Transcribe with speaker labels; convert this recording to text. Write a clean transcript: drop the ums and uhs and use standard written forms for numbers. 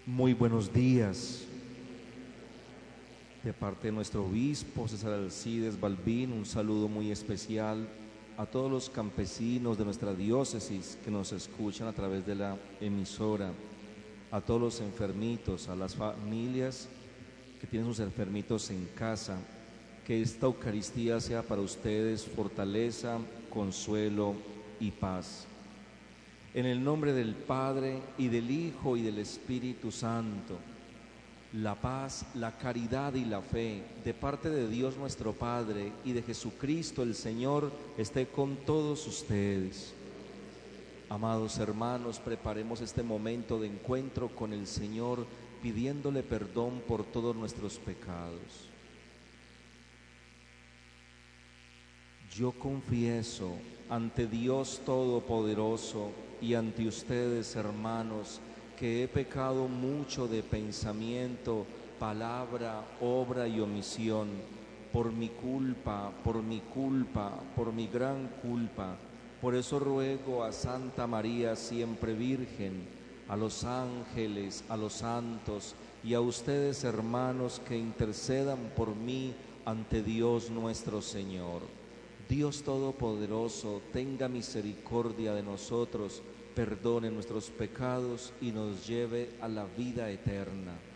Speaker 1: Muy buenos días. De parte de nuestro obispo César Alcides Balbín, un saludo muy especial a todos los campesinos de nuestra diócesis que nos escuchan a través de la emisora, a todos los enfermitos, a las familias que tienen sus enfermitos en casa. Que esta Eucaristía sea para ustedes fortaleza, consuelo y paz. En el nombre del Padre, y del Hijo, y del Espíritu Santo, la paz, la caridad y la fe de parte de Dios nuestro Padre y de Jesucristo el Señor esté con todos ustedes. Amados hermanos, preparemos este momento de encuentro con el Señor, pidiéndole perdón por todos nuestros pecados. Yo confieso ante Dios Todopoderoso y ante ustedes, hermanos, que he pecado mucho de pensamiento, palabra, obra y omisión, por mi culpa, por mi gran culpa. Por eso ruego a Santa María, siempre Virgen, a los ángeles, a los santos y a ustedes, hermanos, que intercedan por mí ante Dios nuestro Señor. Dios Todopoderoso, tenga misericordia de nosotros, perdone nuestros pecados y nos lleve a la vida eterna.